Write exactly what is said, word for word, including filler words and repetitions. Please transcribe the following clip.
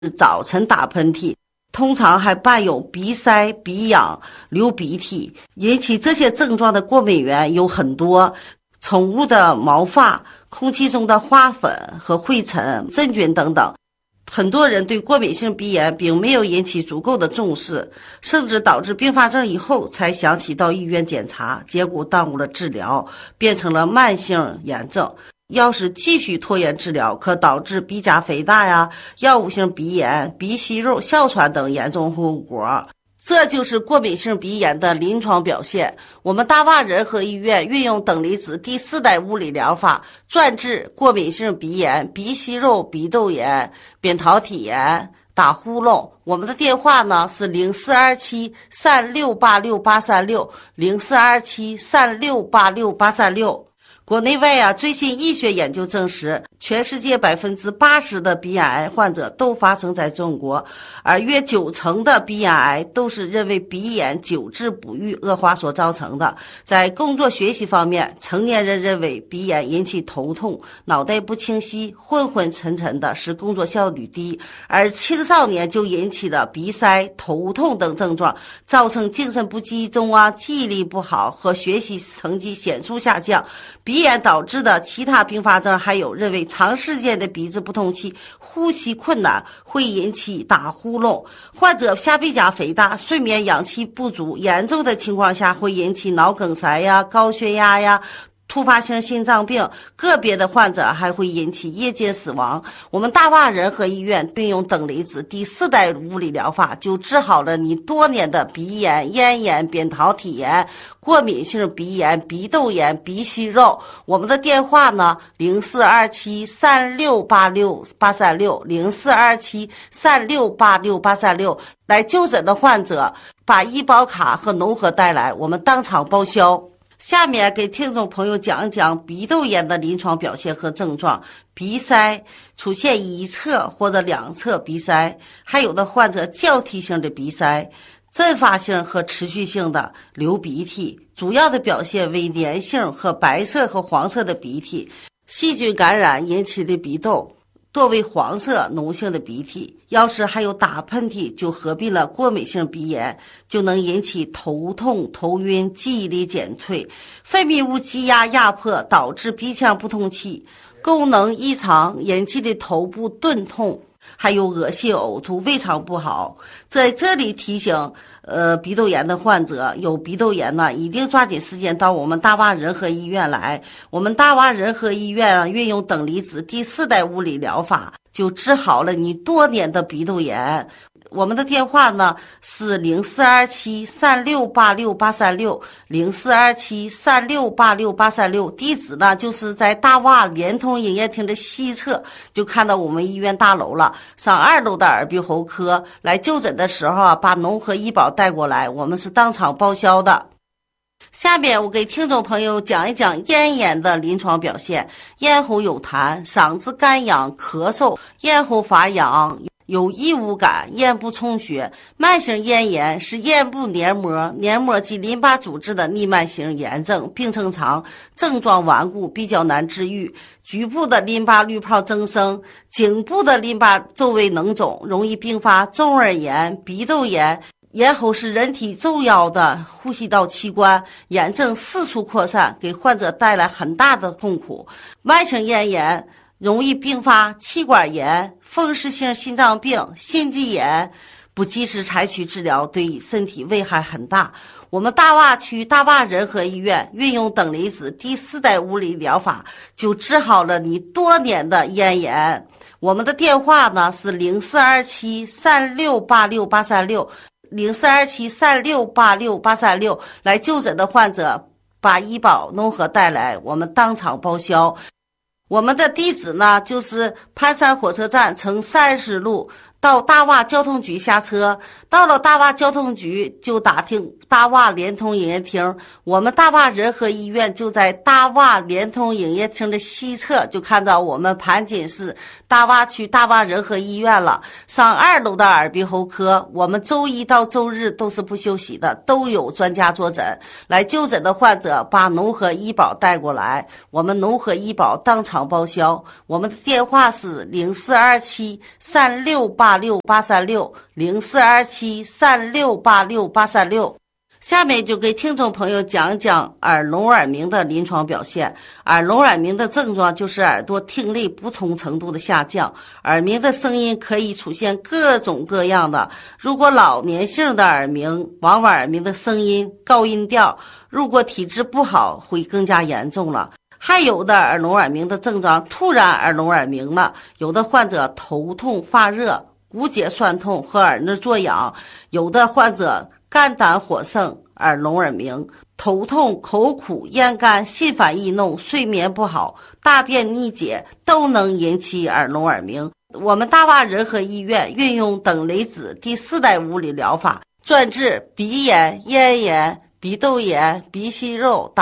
早晨打喷嚏，通常还伴有鼻塞、鼻痒、流鼻涕。引起这些症状的过敏源有很多，宠物的毛发、空气中的花粉和灰尘、真菌等等。很多人对过敏性鼻炎并没有引起足够的重视，甚至导致并发症以后才想起到医院检查，结果耽误了治疗，变成了慢性炎症。要是继续拖延治疗，可导致鼻甲肥大呀、药物性鼻炎、鼻息肉、哮喘等严重后果。这就是过敏性鼻炎的临床表现。我们大洼仁和医院运用等离子第四代物理疗法，专治过敏性鼻炎、鼻息肉、鼻窦炎、扁桃体炎、打呼噜。我们的电话呢是零四二七三六八六八三六零四二七三六八六八三六。国内外啊，最新医学研究证实，全世界百分之八十的鼻咽癌患者都发生在中国，而约九成的鼻咽癌都是因为鼻炎久治不愈恶化所造成的。在工作学习方面，成年人认为鼻炎引起头痛、脑袋不清晰、昏昏沉沉的，使工作效率低；而青少年就引起了鼻塞、头痛等症状，造成精神不集中啊、记忆力不好和学习成绩显著下降。鼻炎导致的其他并发症还有认为长时间的鼻子不通气、呼吸困难会引起打呼噜，患者下鼻甲肥大、睡眠氧气不足，严重的情况下会引起脑梗塞呀、高血压呀、突发性心脏病，个别的患者还会引起夜间死亡。我们大洼仁和医院并用等离子第四代物理疗法，就治好了你多年的鼻炎、咽炎、扁桃体炎、过敏性鼻炎、鼻窦炎、鼻息肉。我们的电话呢零四二七三六八六八三六零四二七三六八六八三六。来就诊的患者把医保卡和农合带来，我们当场报销。下面给听众朋友讲一讲鼻窦炎的临床表现和症状。鼻塞出现一侧或者两侧鼻塞，还有的患者交替性的鼻塞，阵发性和持续性的流鼻涕，主要的表现为粘性和白色和黄色的鼻涕，细菌感染引起的鼻窦多为黄色脓性的鼻涕。要是还有打喷嚏，就合并了过敏性鼻炎，就能引起头痛、头晕、记忆力减退，分泌物积压压迫，导致鼻腔不通气，功能异常引起的头部钝痛，还有恶心呕吐、胃肠不好。在这里提醒呃鼻窦炎的患者，有鼻窦炎呢，一定抓紧时间到我们大洼仁和医院来。我们大洼仁和医院啊，运用等离子第四代物理疗法，就治好了你多年的鼻窦炎。我们的电话呢是零四二七三六八六八三六零四二七三六八六八三六。地址呢就是在大洼联通营业厅的西侧，就看到我们医院大楼了。上二楼的耳鼻喉科来就诊的时候啊，把农合医保带过来，我们是当场报销的。下面我给听众朋友讲一讲咽炎的临床表现。咽喉有痰，嗓子干痒、咳嗽，咽喉发痒，有异物感，咽部充血。慢性咽炎是咽部黏膜、黏膜及淋巴组织的逆慢性炎症，病程长，症状顽固，比较难治愈。局部的淋巴滤泡增生，颈部的淋巴周围脓肿，容易并发中耳炎、鼻窦炎。咽喉是人体重要的呼吸道器官，炎症四处扩散，给患者带来很大的痛苦。慢性咽炎容易并发气管炎、风湿性心脏病、心肌炎，不及时采取治疗，对身体危害很大。我们大洼区大洼仁和医院运用等离子第四代物理疗法，就治好了你多年的咽炎。我们的电话呢是零四二七三六八六八三六零四二七三六八六八三六。来就诊的患者把医保农合带来，我们当场报销。我们的地址呢就是盘山火车站乘三十路到大洼交通局下车，到了大洼交通局就打听大洼联通营业厅。我们大洼仁和医院就在大洼联通营业厅的西侧，就看到我们盘锦市大洼区大洼仁和医院了。上二楼的耳鼻喉科，我们周一到周日都是不休息的，都有专家坐诊。来就诊的患者把农合医保带过来，我们农合医保当场报销。我们的电话是零四二七三六八八六八三六，零四二七三六八六八三六。下面就给听众朋友讲讲耳聋耳鸣的临床表现。耳聋耳鸣的症状就是耳朵听力不同程度的下降，耳鸣的声音可以出现各种各样的。如果老年性的耳鸣，往往耳鸣的声音高音调，如果体质不好会更加严重了。还有的耳聋耳鸣的症状突然耳聋耳鸣了，有的患者头痛发热、骨节酸痛和耳内作痒，有的患者肝胆火盛，耳聋耳鸣，头痛、口苦、咽干、心烦易怒、睡眠不好、大便逆解都能引起耳聋耳鸣。我们大洼仁和医院运用等离子第四代物理疗法，专治鼻炎、咽炎、鼻窦炎、鼻息肉、打